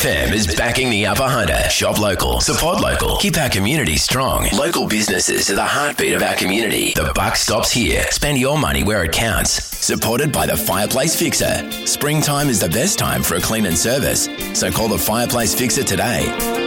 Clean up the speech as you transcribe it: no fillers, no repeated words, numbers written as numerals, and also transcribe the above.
FM is backing the Upper Hunter. Shop local, support local, keep our community strong. Local businesses are the heartbeat of our community. The buck stops here. Spend your money where it counts. Supported by the Fireplace Fixer. Springtime is the best time for a clean and service, so call the Fireplace Fixer today.